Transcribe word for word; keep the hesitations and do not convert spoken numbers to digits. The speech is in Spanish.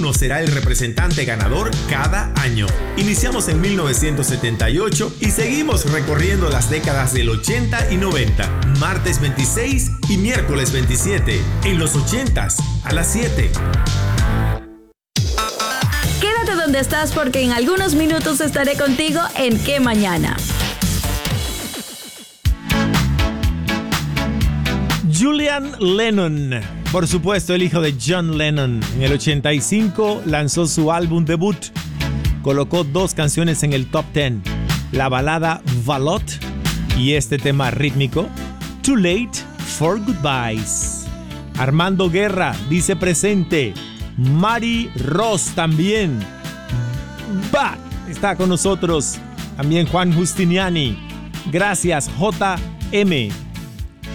uno será el representante ganador cada año. Iniciamos en mil novecientos setenta y ocho y seguimos recorriendo las décadas del ochenta y noventa. Martes veintiséis y miércoles veintisiete. En los ochentas a las siete. Quédate donde estás porque en algunos minutos estaré contigo en ¿Qué Mañana? Julian Lennon, por supuesto el hijo de John Lennon, en el ochenta y cinco lanzó su álbum debut. Colocó dos canciones en el top diez, la balada Valot y este tema rítmico, Too Late for Goodbyes. Armando Guerra dice presente. Mari Ross también. Va, está con nosotros. También Juan Justiniani. Gracias, J M